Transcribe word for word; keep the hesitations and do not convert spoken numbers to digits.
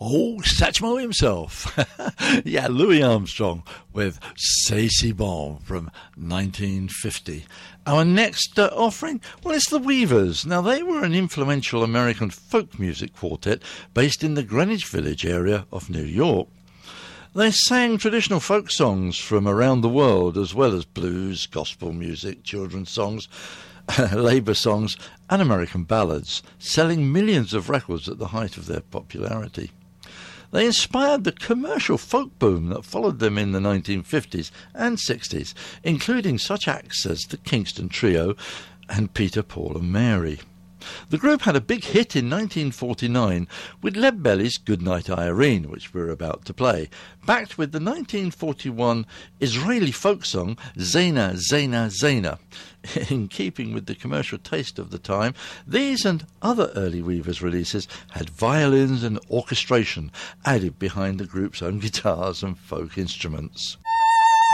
Oh, Satchmo himself. Yeah, Louis Armstrong with C'est si bon from nineteen fifty. Our next uh, offering, well, it's the Weavers. Now, they were an influential American folk music quartet based in the Greenwich Village area of New York. They sang traditional folk songs from around the world, as well as blues, gospel music, children's songs, labour songs and American ballads, selling millions of records at the height of their popularity. They inspired the commercial folk boom that followed them in the nineteen fifties and sixties, including such acts as the Kingston Trio and Peter, Paul and Mary. The group had a big hit in nineteen forty-nine with Leadbelly's Goodnight Irene, which we're about to play, backed with the nineteen forty-one Israeli folk song Zena, Zena, Zena. In keeping with the commercial taste of the time, these and other early Weavers releases had violins and orchestration added behind the group's own guitars and folk instruments.